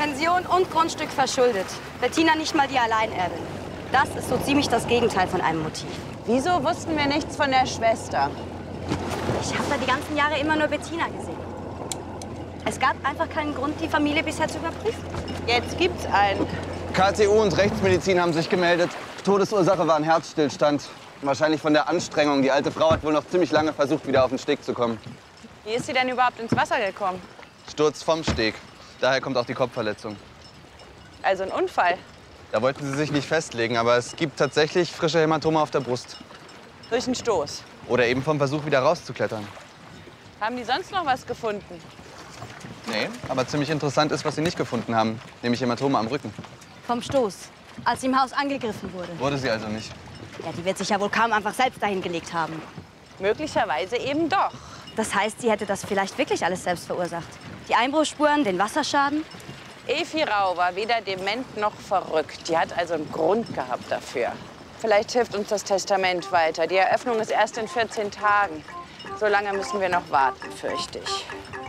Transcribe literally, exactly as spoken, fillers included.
Pension und Grundstück verschuldet. Bettina nicht mal die Alleinerbin. Das ist so ziemlich das Gegenteil von einem Motiv. Wieso wussten wir nichts von der Schwester? Ich habe da die ganzen Jahre immer nur Bettina gesehen. Es gab einfach keinen Grund, die Familie bisher zu überprüfen. Jetzt gibt's einen. K T U und Rechtsmedizin haben sich gemeldet. Todesursache war ein Herzstillstand. Wahrscheinlich von der Anstrengung. Die alte Frau hat wohl noch ziemlich lange versucht, wieder auf den Steg zu kommen. Wie ist sie denn überhaupt ins Wasser gekommen? Sturz vom Steg. Daher kommt auch die Kopfverletzung. Also ein Unfall. Da wollten sie sich nicht festlegen, aber es gibt tatsächlich frische Hämatome auf der Brust. Durch einen Stoß. Oder eben vom Versuch, wieder rauszuklettern. Haben die sonst noch was gefunden? Nee, aber ziemlich interessant ist, was sie nicht gefunden haben. Nämlich Hämatome am Rücken. Vom Stoß, als sie im Haus angegriffen wurde. Wurde sie also nicht. Ja, die wird sich ja wohl kaum einfach selbst dahin gelegt haben. Möglicherweise eben doch. Das heißt, sie hätte das vielleicht wirklich alles selbst verursacht. Die Einbruchsspuren, den Wasserschaden. Efi Rau war weder dement noch verrückt. Die hat also einen Grund gehabt dafür. Vielleicht hilft uns das Testament weiter. Die Eröffnung ist erst in vierzehn Tagen. So lange müssen wir noch warten, fürchte ich.